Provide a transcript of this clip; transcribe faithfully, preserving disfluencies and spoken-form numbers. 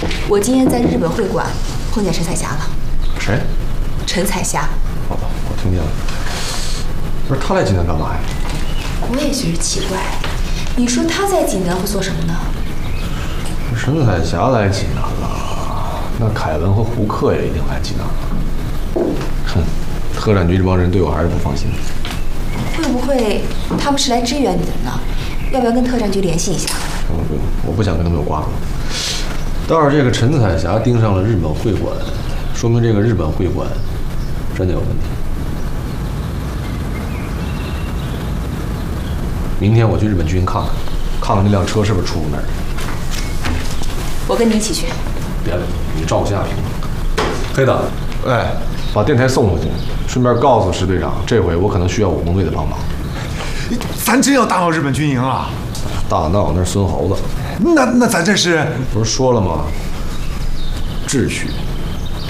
我今天在日本会馆碰见陈彩霞了。 谁？ 陈彩霞。 好吧，我听见了。不是他来济南干嘛呀？ 我也觉得奇怪，你说他在济南会做什么呢？ 陈彩霞来济南了，那凯文和胡克也一定来济南了。哼，特战局这帮人对我还是不放心。 会不会他们是来支援你的呢？要不要跟特战局联系一下？ 不用不用，我不想跟他们有挂钩。倒是这个陈彩霞盯上了日本会馆，说明这个日本会馆真的有问题。明天我去日本军营看看，看看那辆车是不是出入那儿。 我跟你一起去。 别了，你照顾下平。黑的，哎，把电台送回去，顺便告诉石队长，这回我可能需要武工队的帮忙。 咱真要大闹日本军营啊！ 大闹那是孙猴子。 那那咱这是不是说了吗？秩序